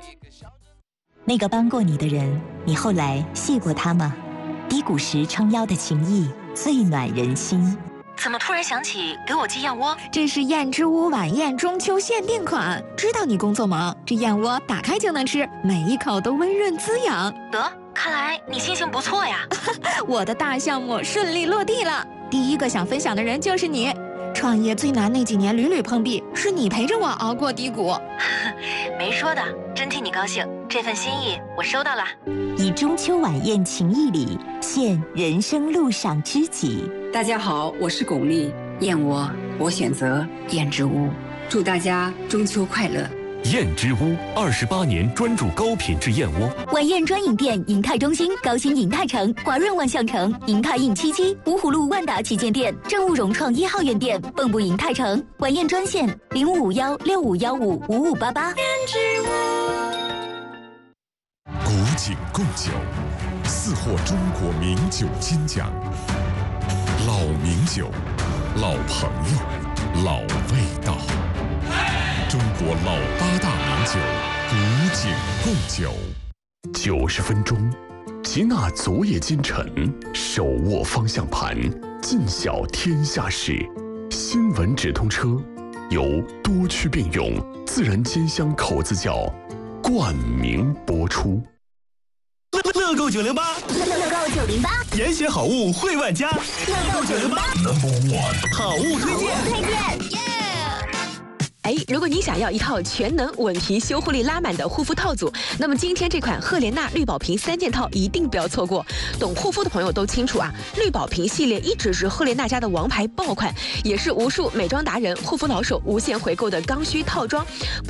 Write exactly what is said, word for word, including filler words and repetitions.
那个帮过你的人，你后来谢过他吗？低谷时撑腰的情谊，最暖人心。 怎么突然想起给我寄燕窝？ 这是燕之屋晚宴中秋限定款，知道你工作忙，这燕窝打开就能吃，每一口都温润滋养。 得，看来你心情不错呀。 我的大项目顺利落地了，第一个想分享的人就是你。创业最难那几年屡屡碰壁，是你陪着我熬过低谷。 没说的，真替你高兴，这份心意我收到了。 以中秋晚宴情谊礼，献人生路上知己。 大家好，我是巩俐，燕窝我选择燕之屋，祝大家中秋快乐。 燕之屋二十八年专注高品质燕窝。 晚宴专营店：银泰中心、高新银泰城、华润万象城、银泰印七七、芜湖路万达旗舰店、正务融创一号院店、蚌埠银泰城。晚宴专线：零五五幺六五幺五五五八八。燕之屋。 古井贡酒，四获中国名酒金奖。老名酒，老朋友，老味道。中国老八大名酒，古井贡酒。 九十分钟，集纳昨夜今晨，手握方向盘，尽晓天下事。新闻直通车，由多区并用自然煎香口子窖冠名播出。 乐购九零八， 乐购九零八， 严选好物惠万家。乐购九零八 ，Number One， 好物推荐， 推荐。 哎，如果你想要一套全能稳皮修护力拉满的护肤套组，那么今天这款赫莲娜绿宝瓶三件套一定不要错过。懂护肤的朋友都清楚啊，绿宝瓶系列一直是赫莲娜家的王牌爆款，也是无数美妆达人、护肤老手无限回购的刚需套装。